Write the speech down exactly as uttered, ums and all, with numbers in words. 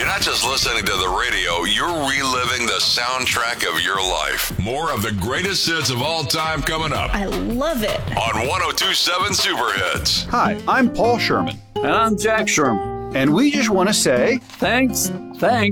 You're not just listening to the radio, you're reliving the soundtrack of your life. More of the greatest hits of all time coming up. I love it. On one oh two point seven Super Hits. Hi, I'm Paul Sherman. And I'm Jack Sherman. And we just want to say thanks, thanks.